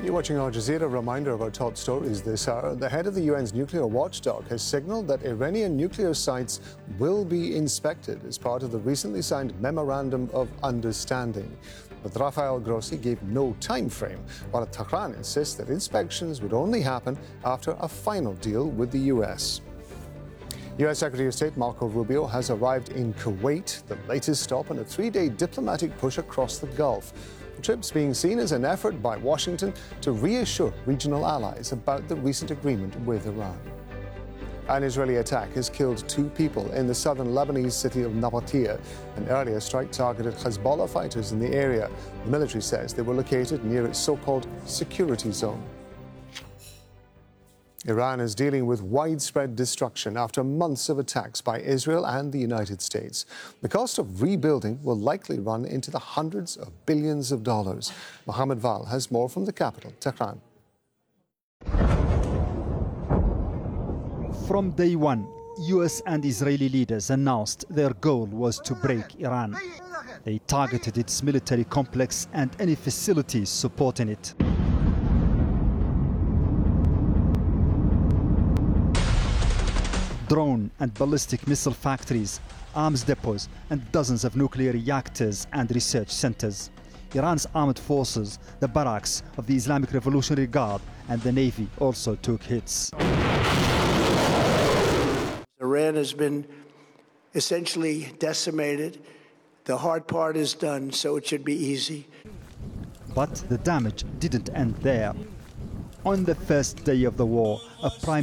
You're watching Al Jazeera. A reminder of our top stories this hour. The head of the UN's nuclear watchdog has signaled that Iranian nuclear sites will be inspected as part of the recently signed Memorandum of Understanding. But Rafael Grossi gave no time frame, while Tehran insists that inspections would only happen after a final deal with the US. U.S. Secretary of State Marco Rubio has arrived in Kuwait, the latest stop in a three-day diplomatic push across the Gulf. The trip's being seen as an effort by Washington to reassure regional allies about the recent agreement with Iran. An Israeli attack has killed 2 people in the southern Lebanese city of Nabatea. An earlier strike targeted Hezbollah fighters in the area. The military says they were located near its so-called security zone. Iran is dealing with widespread destruction after months of attacks by Israel and the United States. The cost of rebuilding will likely run into the hundreds of billions of dollars. Mohammed Val has more from the capital, Tehran. From day one, US and Israeli leaders announced their goal was to break Iran. They targeted its military complex and any facilities supporting it. Drone and ballistic missile factories, arms depots, and dozens of nuclear reactors and research centers. Iran's armed forces, the barracks of the Islamic Revolutionary Guard, and the Navy also took hits. Iran has been essentially decimated. The hard part is done, so it should be easy. But the damage didn't end there. On the first day of the war, a prime